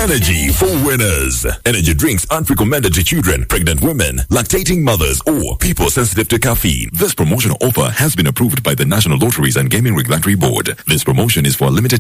Energy for winners. Energy drinks aren't recommended to children, pregnant women, lactating mothers, or people sensitive to caffeine. This promotional offer has been approved by the National Lotteries and Gaming Regulatory Board. This promotion is for a limited